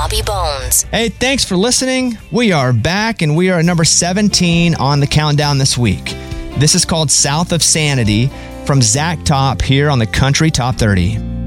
Bobby Bones. Hey, thanks for listening. We are back, and we are at number 17 on the countdown this week. This is called South of Sanity from Zach Top here on the Country Top 30.